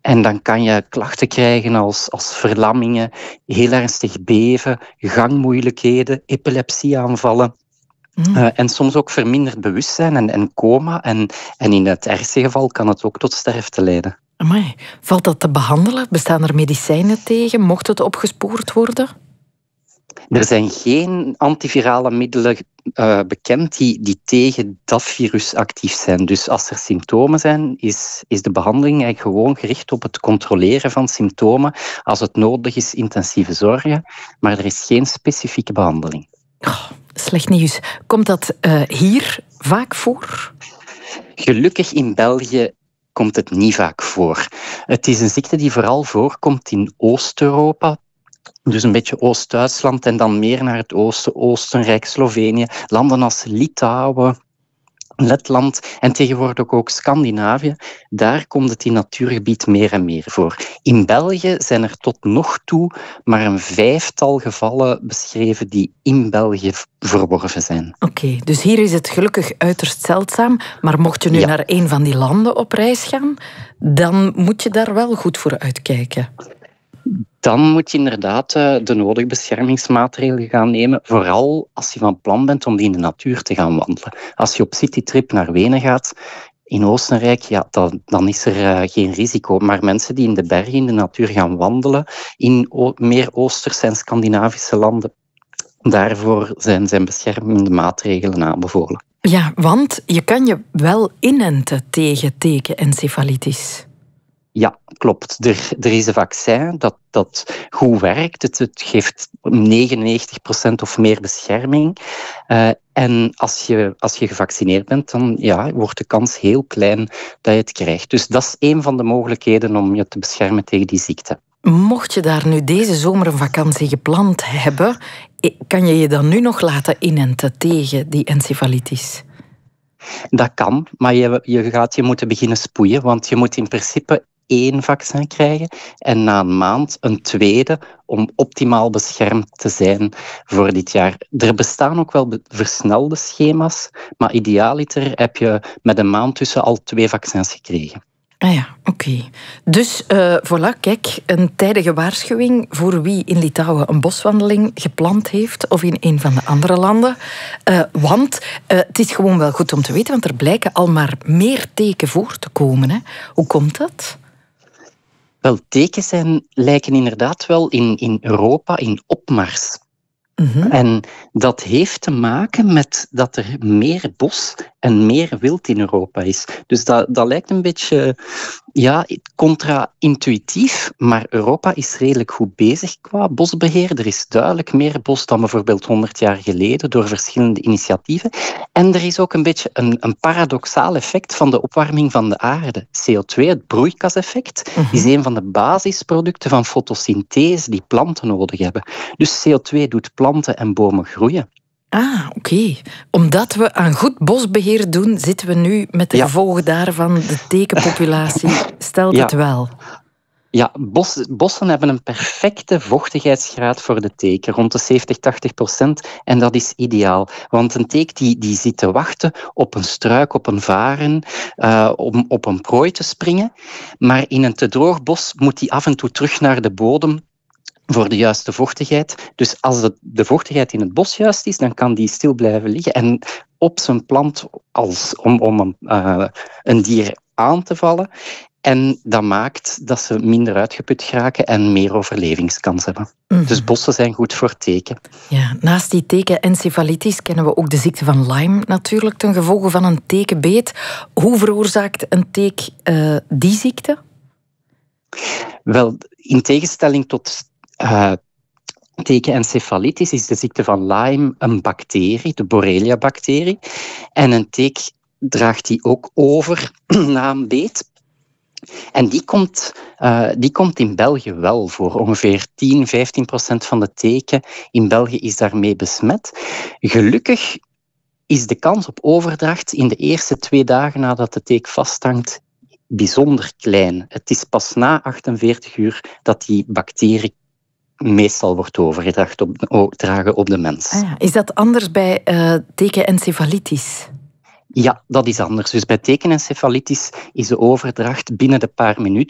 En dan kan je klachten krijgen als verlammingen, heel ernstig beven, gangmoeilijkheden, epilepsieaanvallen. En soms ook verminderd bewustzijn en coma. En in het ergste geval kan het ook tot sterfte leiden. Amai. Valt dat te behandelen? Bestaan er medicijnen tegen? Mocht het opgespoord worden? Er zijn geen antivirale middelen bekend die tegen dat virus actief zijn. Dus als er symptomen zijn, is de behandeling eigenlijk gewoon gericht op het controleren van symptomen. Als het nodig is, intensieve zorgen. Maar er is geen specifieke behandeling. Oh, slecht nieuws. Komt dat hier vaak voor? Gelukkig in België komt het niet vaak voor. Het is een ziekte die vooral voorkomt in Oost-Europa. Dus een beetje Oost-Duitsland en dan meer naar het oosten, Oostenrijk, Slovenië, landen als Litouwen, Letland en tegenwoordig ook Scandinavië. Daar komt het in natuurgebied meer en meer voor. In België zijn er tot nog toe maar een 5-tal gevallen beschreven die in België verworven zijn. Oké, dus hier is het gelukkig uiterst zeldzaam. Maar mocht je nu naar een van die landen op reis gaan, dan moet je daar wel goed voor uitkijken. Dan moet je inderdaad de nodige beschermingsmaatregelen gaan nemen. Vooral als je van plan bent om die in de natuur te gaan wandelen. Als je op citytrip naar Wenen gaat, in Oostenrijk, dan is er geen risico. Maar mensen die in de bergen, in de natuur gaan wandelen, in meer Oosterse en Scandinavische landen, daarvoor zijn beschermende maatregelen aanbevolen. Ja, want je kan je wel inenten tegen tekenencefalitis. Ja, klopt. Er is een vaccin dat goed werkt. Het geeft 99% of meer bescherming. En als je gevaccineerd bent, dan wordt de kans heel klein dat je het krijgt. Dus dat is een van de mogelijkheden om je te beschermen tegen die ziekte. Mocht je daar nu deze zomer een vakantie gepland hebben, kan je je dan nu nog laten inenten tegen die encefalitis? Dat kan, maar je gaat je moeten beginnen spoeien, want je moet in principe 1 vaccin krijgen en na een maand een tweede om optimaal beschermd te zijn voor dit jaar. Er bestaan ook wel versnelde schema's, maar idealiter heb je met een maand tussen al 2 vaccins gekregen. Ah ja, oké. Dus voilà, kijk, een tijdige waarschuwing voor wie in Litouwen een boswandeling gepland heeft of in een van de andere landen. Want het is gewoon wel goed om te weten, want er blijken al maar meer teken voor te komen. Hè. Hoe komt dat? Wel, tekens lijken inderdaad wel in Europa in opmars. En dat heeft te maken met dat er meer bos en meer wild in Europa is. Dus dat lijkt een beetje contra-intuïtief, maar Europa is redelijk goed bezig qua bosbeheer. Er is duidelijk meer bos dan bijvoorbeeld 100 jaar geleden door verschillende initiatieven. En er is ook een beetje een paradoxaal effect van de opwarming van de aarde. CO2, het broeikaseffect, is een van de basisproducten van fotosynthese die planten nodig hebben. Dus CO2 doet planten en bomen groeien. Ah, oké. Omdat we aan goed bosbeheer doen, zitten we nu met de gevolgen daarvan. De tekenpopulatie stelt het wel. Ja, bossen hebben een perfecte vochtigheidsgraad voor de teken, rond de 70-80%. En dat is ideaal. Want een teek die zit te wachten op een struik, op een varen, om op een prooi te springen. Maar in een te droog bos moet die af en toe terug naar de bodem voor de juiste vochtigheid. Dus als de vochtigheid in het bos juist is, dan kan die stil blijven liggen en op zijn plant om een dier aan te vallen. En dat maakt dat ze minder uitgeput geraken en meer overlevingskans hebben. Dus bossen zijn goed voor teken. Ja, naast die tekenencefalitis kennen we ook de ziekte van Lyme natuurlijk, ten gevolge van een tekenbeet. Hoe veroorzaakt een teek die ziekte? Wel, in tegenstelling tot tekenencefalitis is de ziekte van Lyme een bacterie, de Borrelia-bacterie. En een teek draagt die ook over na een beet. En die komt in België wel voor. Ongeveer 10-15% van de teken in België is daarmee besmet. Gelukkig is de kans op overdracht in de eerste 2 dagen nadat de teek vasthangt bijzonder klein. Het is pas na 48 uur dat die bacterie meestal wordt overgedragen op de mens. Ah ja. Is dat anders bij tekenencefalitis? Ja, dat is anders. Dus bij tekenencefalitis is de overdracht binnen de paar minuten.